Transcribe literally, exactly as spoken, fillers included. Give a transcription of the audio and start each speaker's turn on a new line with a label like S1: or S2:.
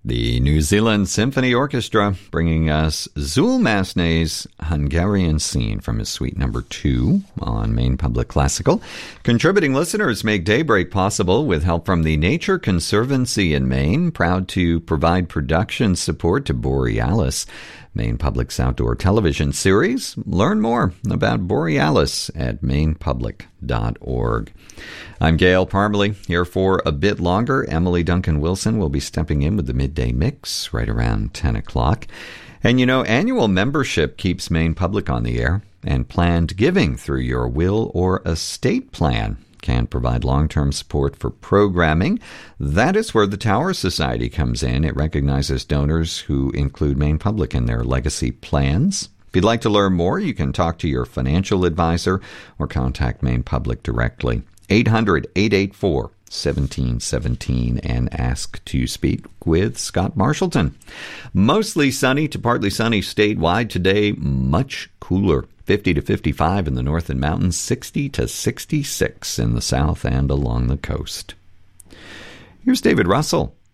S1: The New Zealand Symphony Orchestra bringing us Zul Masnay's Hungarian Scene from his suite number two on Maine Public Classical. Contributing listeners make Daybreak possible with help from the Nature Conservancy in Maine, proud to provide production support to Borealis, Maine Public's outdoor television series. Learn more about Borealis at maine public dot org. I'm Gail Parmalee, here for a bit longer. Emily Duncan Wilson will be stepping in with the midday mix right around ten o'clock. And you know, annual membership keeps Maine Public on the air, and planned giving through your will or estate plan can provide long-term support for programming. That is where the Tower Society comes in. It recognizes donors who include Maine Public in their legacy plans. If you'd like to learn more, you can talk to your financial advisor or contact Maine Public directly. eight hundred, eight eight four, one seven one seven and ask to speak with Scott Marshallton. Mostly sunny to partly sunny statewide today, much cooler. fifty to fifty-five in the north and mountains, sixty to sixty-six in the south and along the coast. Here's David Russell